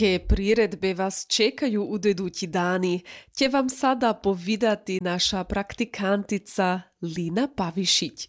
Jaké priredbe vas čekaju u idući dani, će vam sada povidati naša praktikantica Lina Pavišić.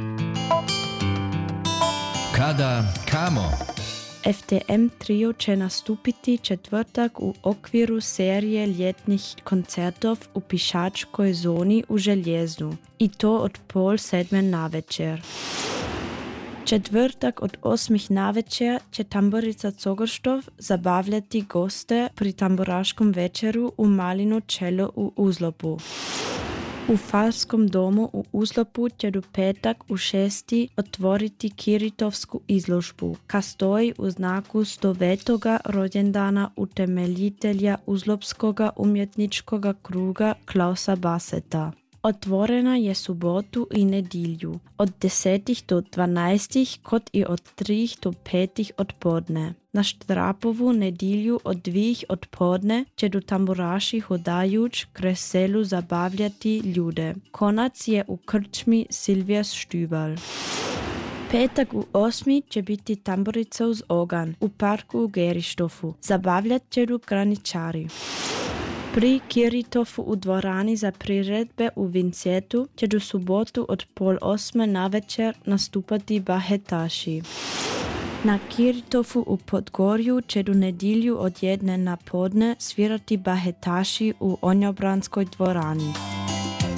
Kada, kamo? FTM Trio će nastupiti četvrtak u okviru serije ljetnih koncertov u Pišačkoj zoni u Željezu. I to od 6:30 navečer. Četvrtak od 8 navečer će tamburica Cogorštov zabavljati goste pri tamburaškom večeru u Malinu čelo u Uzlopu. U Farskom domu u Uzlopu će do petak u 6 otvoriti Kiritovsku izložbu, ka stoji u znaku 100. rođendana utemeljitelja Uzlopskoga umjetničkoga kruga Klausa Baseta. Otvorena je subotu i nedjelju, od 10 do 12 kot i od 3 do 5 odpodne. Na Štrapovu nedjelju od 2 odpodne će do tamburaši hodajuć kres selu zabavljati ljude. Konac je u krčmi Silvijas Štübal. Petak u 8 će biti tamburica uz ogan u parku u Gerištofu. Zabavljat će do graničari. Pri Kiritofu u dvorani za priredbe u Vincijetu će do subotu od 7:30 navečer nastupati bahetaši. Na Kiritofu u Podgorju će do nedjelju od 1 na podne svirati bahetaši u Onjobranskoj dvorani.